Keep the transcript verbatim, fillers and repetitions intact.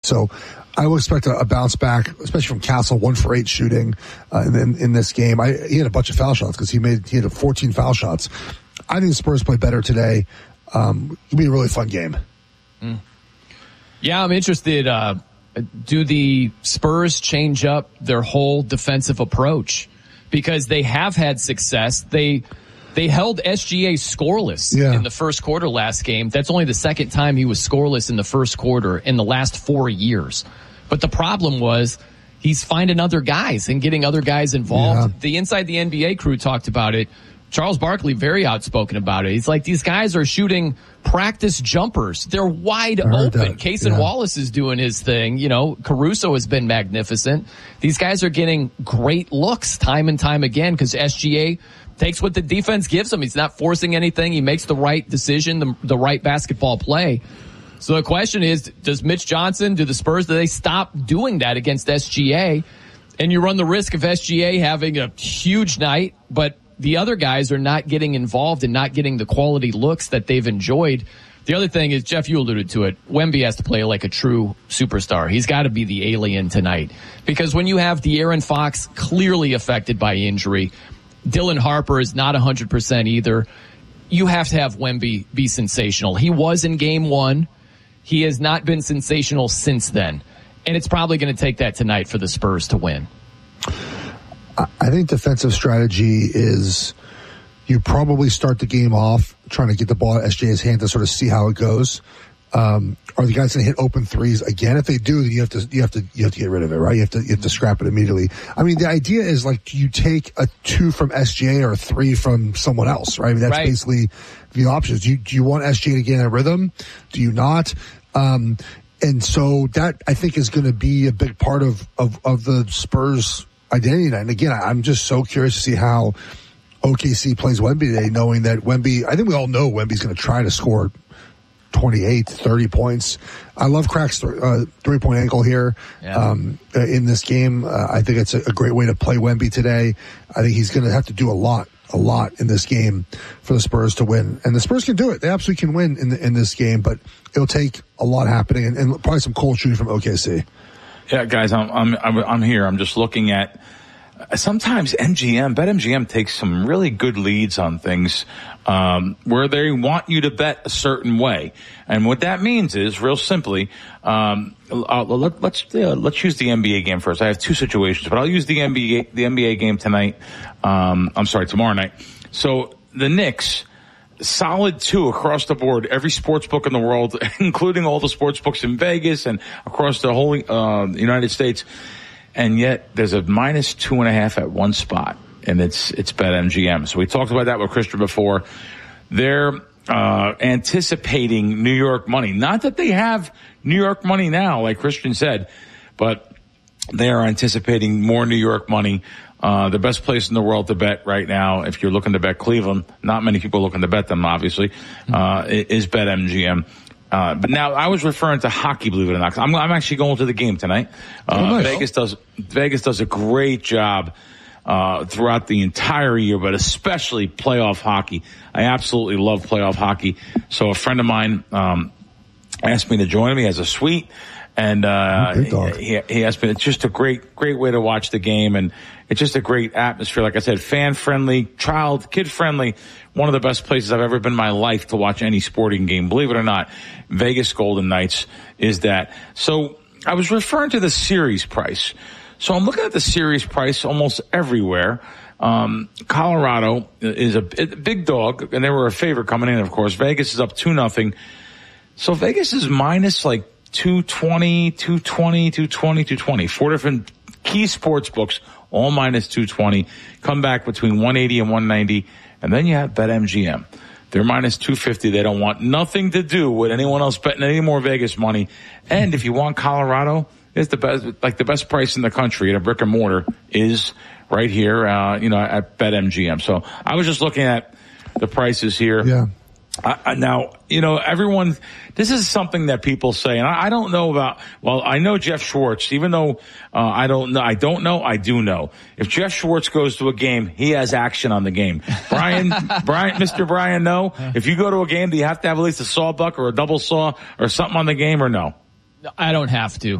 So I will expect a, a bounce back, especially from Castle, one for eight shooting uh, in, in this game. I, he had a bunch of foul shots because he made he had fourteen foul shots. I think the Spurs play better today. Um, it'll be a really fun game. Mm. Yeah, I'm interested. Uh, do the Spurs change up their whole defensive approach? Because they have had success. They they held S G A scoreless yeah. in the first quarter last game. That's only the second time he was scoreless in the first quarter in the last four years. But the problem was he's finding other guys and getting other guys involved. Yeah. The Inside the N B A crew talked about it. Charles Barkley, very outspoken about it. He's like, these guys are shooting practice jumpers. They're wide open. Cason yeah. Wallace is doing his thing. You know, Caruso has been magnificent. These guys are getting great looks time and time again because S G A takes what the defense gives him. He's not forcing anything. He makes the right decision, the, the right basketball play. So the question is, does Mitch Johnson, do the Spurs, do they stop doing that against S G A? And you run the risk of S G A having a huge night, but the other guys are not getting involved and not getting the quality looks that they've enjoyed. The other thing is, Jeff, you alluded to it, Wemby has to play like a true superstar. He's got to be the alien tonight. Because when you have De'Aaron Fox clearly affected by injury, Dylan Harper is not one hundred percent either, you have to have Wemby be sensational. He was in game one. He has not been sensational since then. And it's probably going to take that tonight for the Spurs to win. I think defensive strategy is you probably start the game off trying to get the ball at S G A's hand to sort of see how it goes. Um, are the guys going to hit open threes again? If they do, then you have to you have to you have to get rid of it, right? You have to you have to scrap it immediately. I mean, the idea is like, do you take a two from S G A or a three from someone else, right? I mean, that's right. Basically the options. Do you, do you want S G A to get in a rhythm? Do you not? Um, and so that I think is going to be a big part of of of the Spurs identity tonight. And again, I'm just so curious to see how O K C plays Wemby today, knowing that Wemby, I think we all know Wemby's going to try to score twenty-eight, thirty points. I love Crack's uh, three-point ankle here yeah. um, in this game. Uh, I think it's a, a great way to play Wemby today. I think he's going to have to do a lot, a lot in this game for the Spurs to win. And the Spurs can do it. They absolutely can win in the, in this game, but it'll take a lot happening and, and probably some cold shooting from O K C. Yeah, guys, I'm I'm I'm here. I'm just looking at sometimes M G M, BetMGM takes some really good leads on things um, where they want you to bet a certain way, and what that means is, real simply, um, uh, let, let's uh, let's use the N B A game first. I have two situations, but I'll use the N B A the N B A game tonight. Um, I'm sorry, tomorrow night. So the Knicks. Solid two across the board, every sports book in the world, including all the sports books in Vegas and across the whole uh, United States. And yet there's a minus two and a half at one spot, and it's it's BetMGM. So we talked about that with Christian before. They're uh, anticipating New York money. Not that they have New York money now, like Christian said, but they are anticipating more New York money. Uh, the best place in the world to bet right now, if you're looking to bet Cleveland, not many people looking to bet them, obviously, uh, is BetMGM. Uh, but now I was referring to hockey, believe it or not. I'm, I'm actually going to the game tonight. Uh, oh, nice. Vegas does, Vegas does a great job, uh, throughout the entire year, but especially playoff hockey. I absolutely love playoff hockey. So a friend of mine, um, asked me to join him. He has a suite. And, uh, he, he asked me, it's just a great, great way to watch the game. And it's just a great atmosphere. Like I said, fan friendly, child, kid friendly. One of the best places I've ever been in my life to watch any sporting game. Believe it or not, Vegas Golden Knights is that. So I was referring to the series price. So I'm looking at the series price almost everywhere. Um, Colorado is a, a big dog, and they were a favorite coming in, of course. Vegas is up two nothing. So Vegas is minus like two twenty, two twenty, two twenty, two twenty. Four different key sports books, all minus two twenty. Come back between one eighty and one ninety. And then you have BetMGM. They're minus two fifty. They don't want nothing to do with anyone else betting any more Vegas money. And if you want Colorado, it's the best, like the best price in the country at a brick and mortar is right here, uh, you know, at BetMGM. So I was just looking at the prices here. Yeah. Uh, now, you know, everyone, this is something that people say, and I, I don't know about, well, I know Jeff Schwartz, even though, uh, I don't know, I don't know, I do know. If Jeff Schwartz goes to a game, he has action on the game. Brian, Brian, Mister Brian, no. If you go to a game, do you have to have at least a sawbuck or a double saw or something on the game or no? I don't have to.